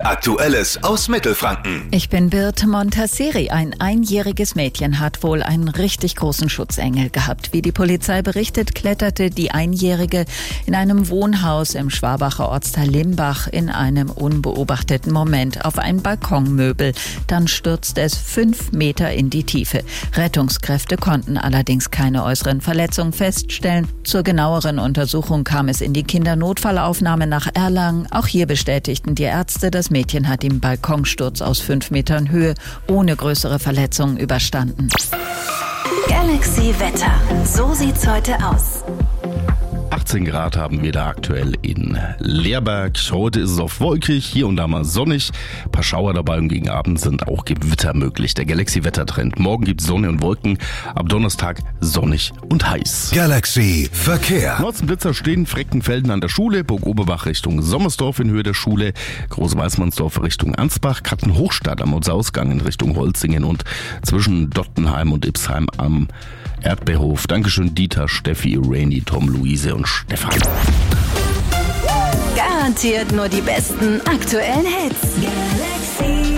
Aktuelles aus Mittelfranken. Ich bin Birte Montasseri. Ein einjähriges Mädchen hat wohl einen richtig großen Schutzengel gehabt. Wie die Polizei berichtet, kletterte die Einjährige in einem Wohnhaus im Schwabacher Ortsteil Limbach in einem unbeobachteten Moment auf ein Balkonmöbel. Dann stürzte es 5 Meter in die Tiefe. Rettungskräfte konnten allerdings keine äußeren Verletzungen feststellen. Zur genaueren Untersuchung kam es in die Kindernotfallaufnahme nach Erlangen. Auch hier bestätigten die Ärzte, das Mädchen hat den Balkonsturz aus 5 Metern Höhe ohne größere Verletzungen überstanden. Galaxy Wetter. So sieht's heute aus. 18 Grad haben wir da aktuell in Leerberg. Heute ist es oft wolkig, hier und da mal sonnig. Ein paar Schauer dabei und gegen Abend sind auch Gewitter möglich. Der Galaxy-Wettertrend. Morgen gibt es Sonne und Wolken. Ab Donnerstag sonnig und heiß. Galaxy Verkehr. Notzenblitzer stehen Freckenfelden an der Schule. Burg Oberbach Richtung Sommersdorf in Höhe der Schule. Großweißmannsdorf Richtung Ansbach. Kattenhochstadt am Ortsausgang in Richtung Holzingen und zwischen Dottenheim und Ipsheim am Erdbeerhof. Dankeschön Dieter, Steffi, Rainy, Tom, Luise und Stefan. Garantiert nur die besten aktuellen Hits. Galaxy.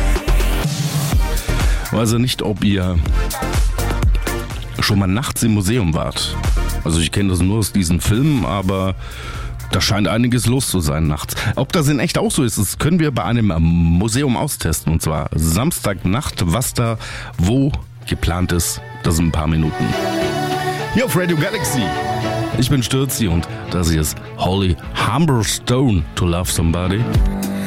Weiß ja nicht, ob ihr schon mal nachts im Museum wart. Also ich kenne das nur aus diesen Filmen, aber da scheint einiges los zu sein nachts. Ob das in echt auch so ist, das können wir bei einem Museum austesten. Und zwar Samstagnacht, was da wo geplant ist. Das sind ein paar Minuten. Hier auf Radio Galaxy. Ich bin Stürzi und das hier ist Holly Humberstone, To Love Somebody.